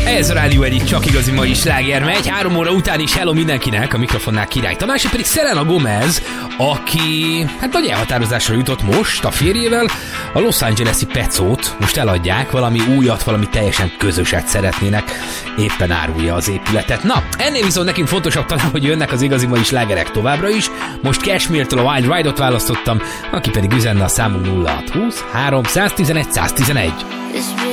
Ez a rádió egyik csak igazi mai sláger megy. 3 óra után is hello mindenkinek, a mikrofonnál Király Tamás, pedig Selena Gomez, aki nagy elhatározásra jutott most a férjével. A Los Angeles-i Pecót most eladják, valami újat, valami teljesen közöset szeretnének. Éppen árulja az épületet. Na, ennél viszont nekünk fontosabb talán, hogy jönnek az igazi mai slágerek továbbra is. Most Cashmere-től a Wild Ride-ot választottam, aki pedig üzenne a számunk 0620 311 111.